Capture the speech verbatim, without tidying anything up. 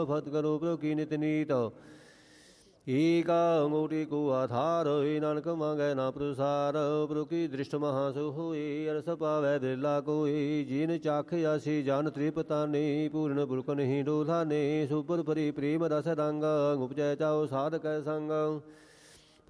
ਫਤ ਕਰੋ ਪ੍ਰਭ ਕੀ ਨਿਤ ਨੀਤ। ਏਕਾ ਅੰਗੂਠੀ ਕੋ ਆਧਾਰ ਹੋਏ, ਨਾਨਕ ਮੰਗੈ ਨਾ ਪ੍ਰਸਾਰ। ਪ੍ਰਭ ਕੀ ਦ੍ਰਿਸ਼ਟ ਮਹਾ ਸੁ ਹੋਏ, ਅਰਸ ਪਾਵੈ ਬਿਰਲਾ ਕੋਇ। ਜਿਨ ਚਾਖਿਆ ਸੀ ਜਨ ਤ੍ਰਿਪਤਾਨੇ, ਪੂਰਨ ਪੁਰਖ ਨਹੀਂ ਡੋਲਾਨੇ। ਸੁਪਰ ਪਰੀ ਪ੍ਰੇਮ ਰਸ ਰੰਗ, ਉਪਜੈ ਚਾਉ ਸਾਧਕੈ ਸੰਗ।